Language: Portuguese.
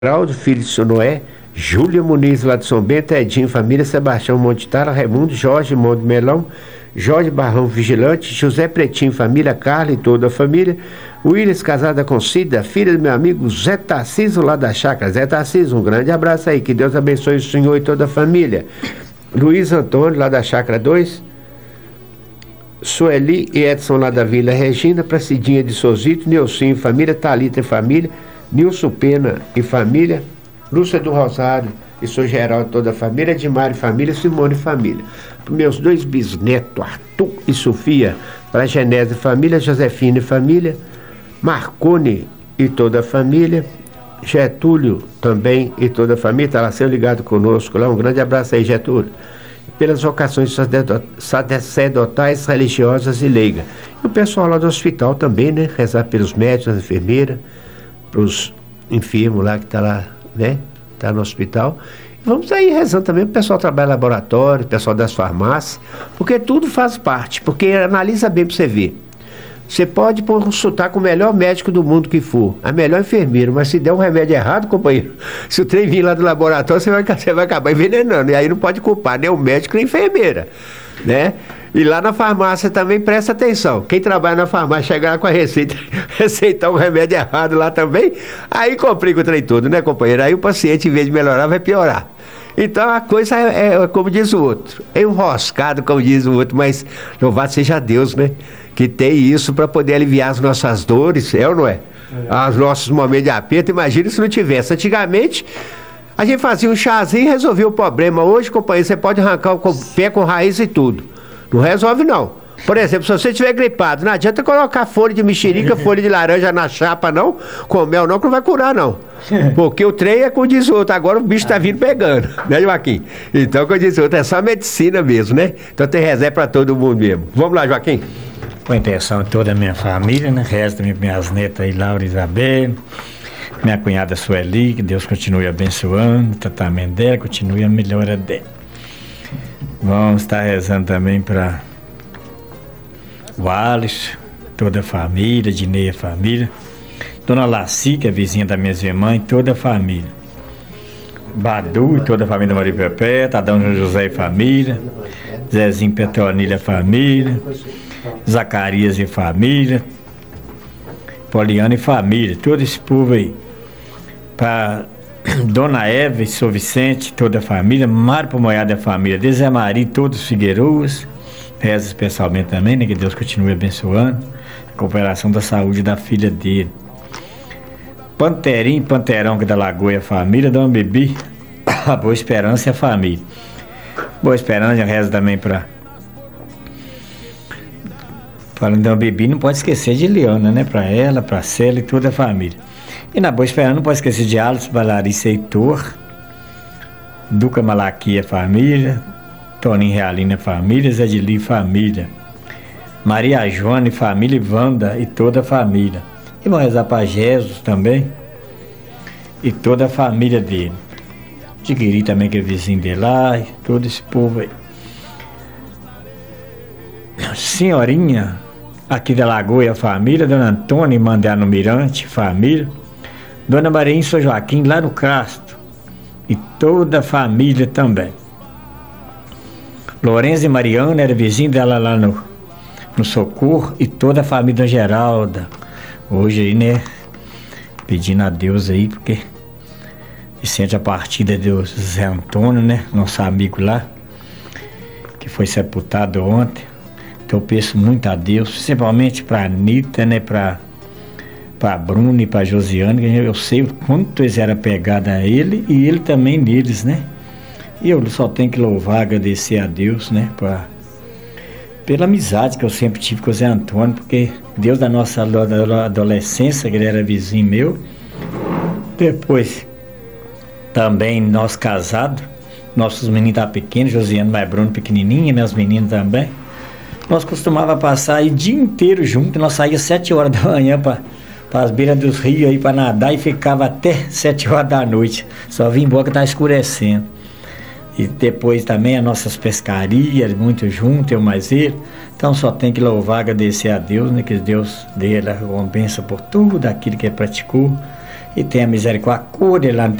Geraldo, filho de Sonoé, Júlia Muniz, lá de São Bento, Edinho, família, Sebastião Montitara, Raimundo, Jorge Monte Melão, Jorge Barrão Vigilante, José Pretinho, família, Carla e toda a família, Willis, casada com Cida, filha do meu amigo Zé Tarciso, lá da Chácara. Zé Tarciso, um grande abraço aí, que Deus abençoe o senhor e toda a família. Luiz Antônio, lá da Chácara 2, Sueli e Edson, lá da Vila Regina, Pracidinha de Sozito, Neucinho, família, Thalita e família, Nilson Pena e família, Lúcia do Rosário e seu Geraldo e toda a família, Edmar e família, Simone e família. Para meus dois bisnetos, Arthur e Sofia, para Genésio e família, Josefina e família, Marcone e toda a família, Getúlio também e toda a família, está lá sendo ligado conosco lá, um grande abraço aí, Getúlio. Pelas vocações sacerdotais, religiosas e leigas. E o pessoal lá do hospital também, né? Rezar pelos médicos, as enfermeiras, para os enfermos lá que está lá, né? Está no hospital. E vamos aí rezando também para o pessoal que trabalha em laboratório, o pessoal das farmácias, porque tudo faz parte, porque analisa bem para você ver. Você pode consultar com o melhor médico do mundo que for, a melhor enfermeira, mas se der um remédio errado, companheiro, se o trem vir lá do laboratório, você vai acabar envenenando. E aí não pode culpar nem o médico nem a enfermeira, né? E lá na farmácia também presta atenção. Quem trabalha na farmácia chegar lá com a receita, receitar um remédio errado lá também, aí complica o trem todo, né, companheiro? Aí o paciente, em vez de melhorar, vai piorar. Então a coisa é como diz o outro, é enroscado, como diz o outro, mas louvado seja Deus, né? Que tem isso para poder aliviar as nossas dores, é ou não é? Os nossos momentos de aperto. Imagina se não tivesse. Antigamente, a gente fazia um chazinho e resolvia o problema. Hoje, companheiro, você pode arrancar o pé com raiz e tudo. Não resolve, não. Por exemplo, se você estiver gripado, não adianta colocar folha de mexerica, folha de laranja na chapa, não, com mel, não, que não vai curar, não. Porque o trem é com o diz outro, agora o bicho tá vindo pegando, né, Joaquim? Então, com o diz outro, é só medicina mesmo, né? Então tem reserva para todo mundo mesmo. Vamos lá, Joaquim. Com a intenção de toda a minha família, né? Rezo também para minhas netas aí, Laura e Isabel, minha cunhada Sueli, que Deus continue abençoando, o tratamento dela, continue a melhora dela. Vamos estar rezando também para o Alisson, toda a família, Dineia família, Dona Laci, que é vizinha da minha irmã, e toda a família. Badu e toda a família da Maria Perpétua, Adão José e família, Zezinho Petronilha família, Zacarias e família, Poliana e família, todo esse povo aí. Para Dona Eva e São Vicente, toda a família, Mário Pomoiada e a família, Zé Maria e todos os Figueiroas, reza especialmente também, né, que Deus continue abençoando a cooperação da saúde da filha dele. Panterinho e Panterão, que é da Lagoa e a família, Dona Bebi, a Boa Esperança e a família. Boa Esperança, reza também para... Falando da Bebi, não pode esquecer de Leona, né? Para ela, para Célia e toda a família. E na Boa Esperança não pode esquecer de Alisson, Balarice e Heitor, Duca Malaquia família, Toninho Realina família, Zé de Li família, Maria Joana e família, Wanda e toda a família. E vão rezar para Jesus também e toda a família dele. Tiguiri também, que é vizinho dele lá, e todo esse povo aí. Senhorinha aqui da Lagoa e a família, Dona Antônia e Mandar no Mirante, família, Dona Maria e São Joaquim lá no Castro e toda a família também. Lourenço e Mariana era vizinho dela lá no Socorro e toda a família da Geralda. Hoje aí, né, pedindo a Deus aí, porque sente a partida do Zé Antônio, né, nosso amigo lá, que foi sepultado ontem. Então eu peço muito a Deus, principalmente para a Anitta, né, para Bruna e para Josiane, que eu sei o quanto eles eram apegados a ele e ele também neles, né? E eu só tenho que louvar, agradecer a Deus, né, pela amizade que eu sempre tive com o Zé Antônio, porque Deus da nossa adolescência, que ele era vizinho meu, depois também nós casados, nossos meninos estavam pequenos, Josiane mais Bruno pequenininha, meus meninos também. Nós costumava passar aí o dia inteiro junto, nós saíamos 7 horas da manhã para as beiras dos rios aí para nadar e ficava até 7 horas da noite. Só vim embora que estava escurecendo. E depois também as nossas pescarias, muito junto, eu mais ele. Então só tem que louvar, agradecer a Deus, né? Que Deus dê a recompensa por tudo aquilo que ele praticou. e tenha misericórdia, cure lá